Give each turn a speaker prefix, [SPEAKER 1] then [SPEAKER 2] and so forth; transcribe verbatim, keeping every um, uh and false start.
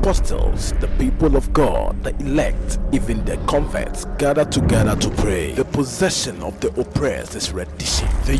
[SPEAKER 1] apostles, the people of God, the elect, even the converts gather together to pray. The possession of the oppressed is reddition. The